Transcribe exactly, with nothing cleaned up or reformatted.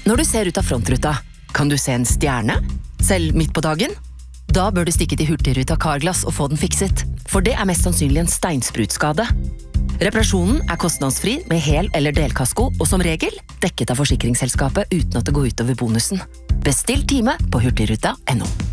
Når du ser ut av frontruta, kan du se en stjerne? Selv midt på dagen? Da bør du stikke til Hurtigruta Carglass og få den fikset, for det er mest sannsynlig en steinsprutskade. Reparasjonen er kostnadsfri med hel- eller delkasko, og som regel dekket av forsikringsselskapet uten at det går ut over bonusen. Bestill time på hurtigruta punktum no.